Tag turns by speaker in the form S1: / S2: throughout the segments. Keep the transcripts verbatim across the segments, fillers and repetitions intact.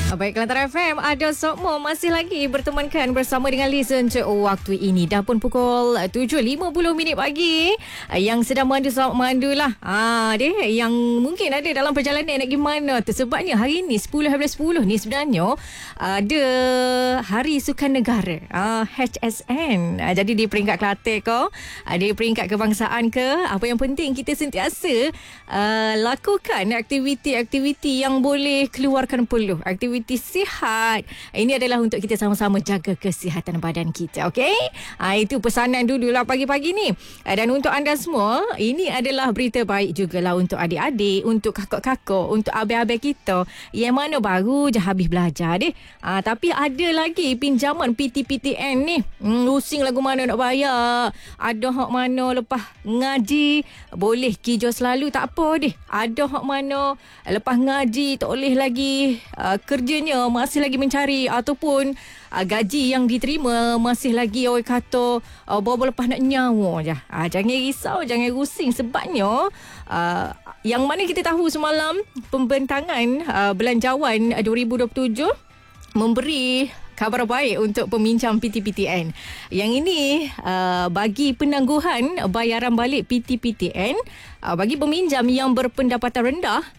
S1: Baik, Kelantan F M, ada Sokmo masih lagi bertemankan bersama dengan Listen je waktu ini. Dah pun pukul tujuh lima puluh minit pagi. Yang sedang mandu, selamat mandu lah. Ah, dia yang mungkin ada dalam perjalanan nak gimana tu. Sebabnya hari ni sepuluh hari sepuluh ni sebenarnya ada Hari Sukan Negara. Ah, H S N. Ah, jadi di peringkat Kelantan ke, di peringkat kebangsaan ke, apa yang penting kita sentiasa uh, lakukan aktiviti-aktiviti yang boleh keluarkan peluh. Aktiviti sihat. Ini adalah untuk kita sama-sama jaga kesihatan badan kita. Okey? Ha, itu pesanan dululah pagi-pagi ni. Dan untuk anda semua, ini adalah berita baik jugalah untuk adik-adik, untuk kakak-kakak, untuk abang-abang kita yang mana baru je habis belajar deh. Ha, tapi ada lagi pinjaman P T P T N ni. Hmm, pusing lagu mana nak bayar. Ada hak mana lepas ngaji boleh kijau selalu, tak apa deh. Ada hak mana lepas ngaji tak boleh lagi uh, kerja Kerjanya masih lagi mencari ataupun uh, gaji yang diterima masih lagi orang kata uh, bawa lepas nak nyawa je. Uh, jangan risau, jangan rusing sebabnya uh, yang mana kita tahu semalam pembentangan uh, belanjawan dua ribu dua puluh tujuh memberi khabar baik untuk peminjam P T P T N. Yang ini uh, bagi penangguhan bayaran balik P T P T N uh, bagi peminjam yang berpendapatan rendah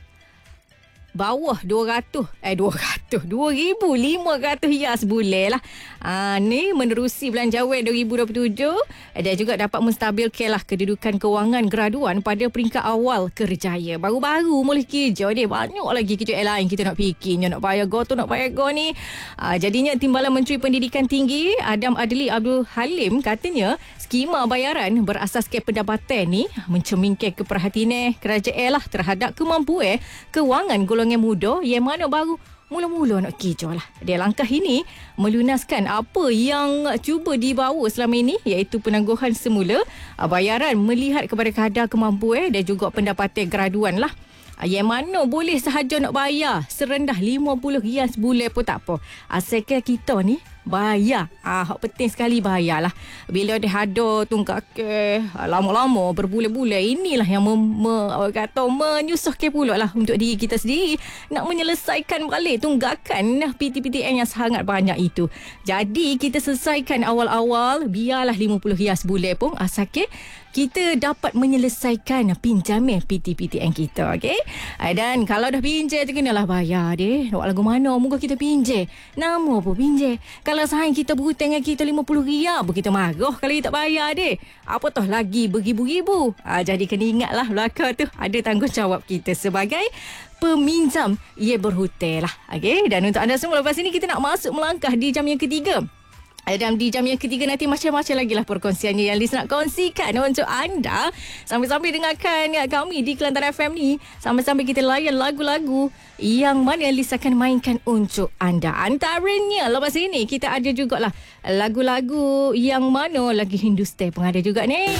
S1: bawah dua ratus eh dua ratus dua ribu lima ratus riyal sebulan lah. Ha, ni menerusi belanjawan dua ribu dua puluh tujuh dan juga dapat menstabilkan lah kedudukan kewangan graduan pada peringkat awal kerjaya. Baru-baru boleh kerja dia. Banyak lagi kerja lain kita nak fikirnya, nak bayar go tu, nak bayar go ni. Ha, jadinya Timbalan Menteri Pendidikan Tinggi Adam Adli Abdul Halim katanya skema bayaran berasaskan pendapatan ni mencerminkan keperhatian kerajaan lah terhadap kemampuan kewangan golongan muda yang mana baru mula-mula nak kerja lah. Dia langkah ini melunaskan apa yang cuba dibawa selama ini, iaitu penangguhan semula bayaran melihat kepada kadar kemampuan dan juga pendapatan graduan lah. Yang mana boleh sahaja nak bayar serendah lima puluh riyal sebulan pun tak apa. Asalkan kita ni bayar. Ah, hak penting sekali bayar lah. Bila dia ada tunggak ke lama-lama berbulan-bulan, inilah yang mem, me, kata menyusahkan pula lah untuk diri kita sendiri nak menyelesaikan balik tunggakan P T P T N yang sangat banyak itu. Jadi kita selesaikan awal-awal, biarlah lima puluh riyal sebulan pun asalkan kita dapat menyelesaikan pinjaman P T P T N kita. Okey? Dan kalau dah pinjam tu kenalah bayar deh. Nak lagu mana muka kita pinjam. Nama apa pinjam. Kalau sahing kita berhutang dengan kita lima puluh riyal pun kita marah kalau kita tak bayar deh. Apa toh lagi beribu-ribu. Ha, jadi kena ingatlah belakang tu ada tanggungjawab kita sebagai peminjam ia berhutang lah. Okey? Dan untuk anda semua, lepas ini kita nak masuk melangkah di jam yang ketiga. Dan di jam yang ketiga nanti macam-macam lagi lah perkongsiannya yang Liz nak kongsikan untuk anda. Sambil-sambil dengarkan kami di Kelantan F M ni, sambil-sambil kita layan lagu-lagu yang mana Liz akan mainkan untuk anda. Antaranya lepas ini kita ada jugalah lagu-lagu yang mana lagi Hindustan pun ada juga ni.